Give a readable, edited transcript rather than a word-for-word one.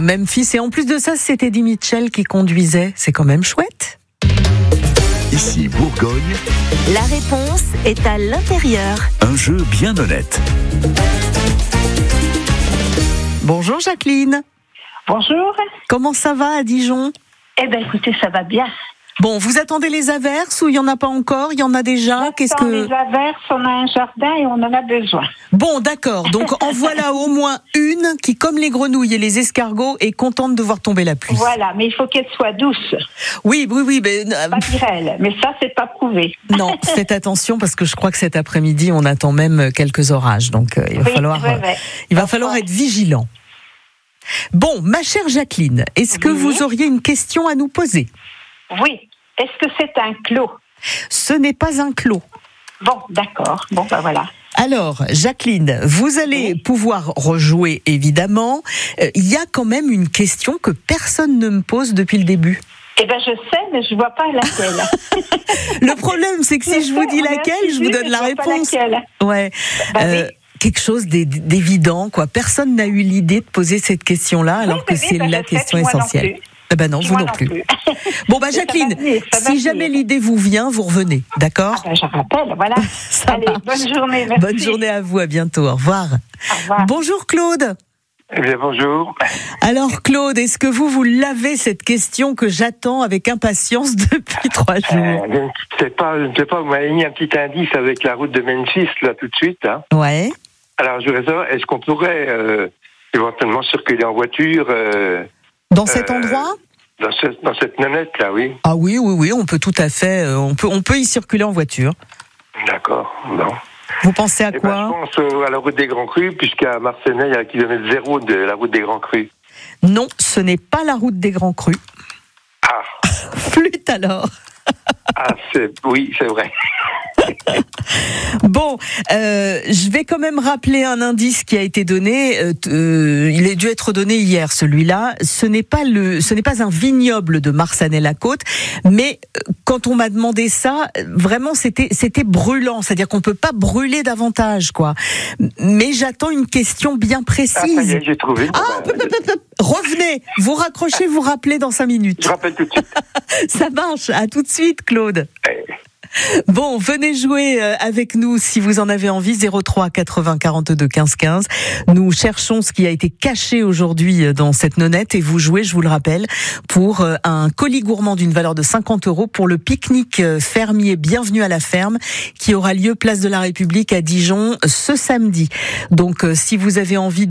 Memphis. Et en plus de ça, c'était Eddie Mitchell qui conduisait. C'est quand même chouette. Ici Bourgogne. La réponse est à l'intérieur. Un jeu bien honnête. Bonjour Jacqueline. Bonjour. Comment ça va à Dijon ? Eh bien, écoutez, ça va bien. Bon, vous attendez les averses ou il n'y en a pas encore ? Il y en a déjà ? Les averses, on a un jardin et on en a besoin. Bon, d'accord. Donc, en voilà au moins une qui, comme les grenouilles et les escargots, est contente de voir tomber la pluie. Voilà, mais il faut qu'elle soit douce. Oui. Mais, pas virelle, mais ça, c'est pas prouvé. Non, faites attention parce que je crois que cet après-midi, on attend même quelques orages. Donc, il va falloir être vigilant. Bon, ma chère Jacqueline, est-ce que vous auriez une question à nous poser ? Oui. Est-ce que c'est un clos ? Ce n'est pas un clos. Bon, d'accord. Bon, ben voilà. Alors, Jacqueline, vous allez pouvoir rejouer, évidemment. Il y a quand même une question que personne ne me pose depuis le début. Eh bien, je sais, mais je ne vois pas laquelle. Le problème, c'est que si je vous dis laquelle, je vous donne la réponse. Ouais. Oui. Quelque chose d'évident, quoi. Personne n'a eu l'idée de poser cette question-là, alors que c'est la question essentielle. Eh ben non, vous non plus. Bon, Jacqueline, si jamais l'idée vous vient, vous revenez, d'accord ? Je rappelle, voilà. Allez, bonne journée, merci. Bonne journée à vous, à bientôt, au revoir. Au revoir. Bonjour Claude. Eh bien, bonjour. Alors Claude, est-ce que vous l'avez cette question que j'attends avec impatience depuis 3 jours ? Je ne sais pas, vous m'avez mis un petit indice avec la route de Memphis, là, tout de suite. Hein. Ouais. Alors, je voudrais savoir, est-ce qu'on pourrait éventuellement circuler en voiture dans cet endroit ? Dans cette nonette-là, oui. Ah oui, on peut tout à fait, on peut y circuler en voiture. D'accord, bon. Vous pensez à quoi ? Je pense à la route des Grands Crus, puisqu'à Marcenay, il y a le kilomètre 0 de la route des Grands Crus. Non, ce n'est pas la route des Grands Crus. Ah. Flûte alors. Oui, c'est vrai. Bon, je vais quand même rappeler un indice qui a été donné. Il a dû être donné hier, celui-là. Ce n'est pas un vignoble de Marsanais-la-Côte, mais quand on m'a demandé ça, vraiment c'était brûlant. C'est-à-dire qu'on peut pas brûler davantage, quoi. Mais j'attends une question bien précise. Ah, ça y est, j'ai trouvé. Revenez, vous raccrochez, vous rappelez dans 5 minutes. Je rappelle tout de suite. Ça marche. À tout de suite, Claude. Bon, venez jouer avec nous si vous en avez envie, 03 80 42 15 15. Nous cherchons ce qui a été caché aujourd'hui dans cette nonette et vous jouez, je vous le rappelle, pour un colis gourmand d'une valeur de 50 € pour le pique-nique fermier Bienvenue à la ferme qui aura lieu place de la République à Dijon ce samedi. Donc, si vous avez envie